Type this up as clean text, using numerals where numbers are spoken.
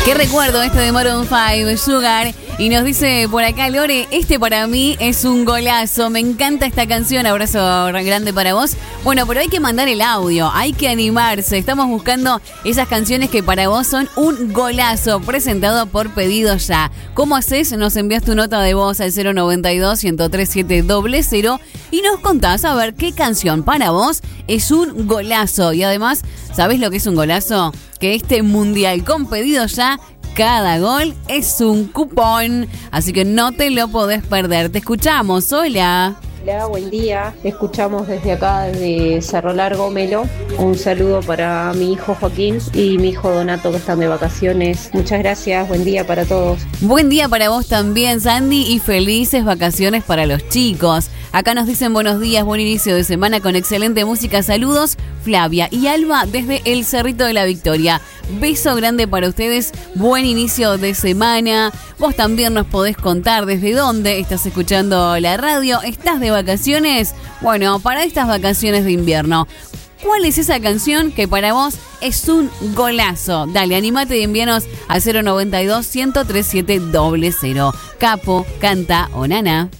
Qué recuerdo este de Maroon 5, Sugar. Y nos dice por acá Lore, este para mí es un golazo. Me encanta esta canción, abrazo grande para vos. Bueno, pero hay que mandar el audio, hay que animarse. Estamos buscando esas canciones que para vos son un golazo, presentado por Pedido Ya. ¿Cómo haces? Nos envías tu nota de voz al 092-103-700 y nos contás a ver qué canción para vos es un golazo. Y además, ¿sabés lo que es un golazo? Que este mundial con Pedido Ya, cada gol es un cupón, así que no te lo podés perder. Te escuchamos, hola. Hola, buen día. Te escuchamos desde acá, desde Cerro Largo, Melo. Un saludo para mi hijo Joaquín y mi hijo Donato, que están de vacaciones. Muchas gracias, buen día para todos. Buen día para vos también, Sandy, y felices vacaciones para los chicos. Acá nos dicen buenos días, buen inicio de semana con excelente música. Saludos, Flavia y Alba desde el Cerrito de la Victoria. Beso grande para ustedes, buen inicio de semana. Vos también nos podés contar desde dónde estás escuchando la radio. ¿Estás de vacaciones? Bueno, para estas vacaciones de invierno, ¿cuál es esa canción que para vos es un golazo? Dale, animate y envíanos al 092-103-700. Capo, canta o nana.